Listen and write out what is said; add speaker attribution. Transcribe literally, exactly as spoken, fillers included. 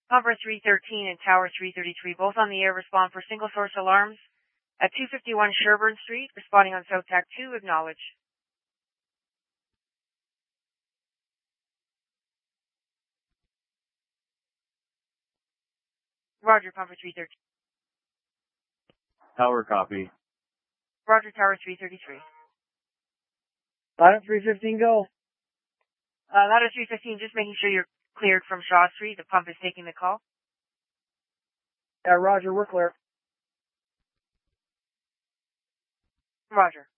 Speaker 1: Pumper three thirteen and Tower three thirty-three, both on the air, respond for single source alarms at two fifty-one Sherburne Street, responding on South Tack two, acknowledge. Roger, Pumper three thirteen.
Speaker 2: Tower copy.
Speaker 1: Roger, Tower three thirty-three.
Speaker 3: Ladder three fifteen, go.
Speaker 1: Uh, Ladder three fifteen, just making sure you're cleared from Shaw Street. The pump is taking the call.
Speaker 3: Yeah, roger, we're clear.
Speaker 1: Roger.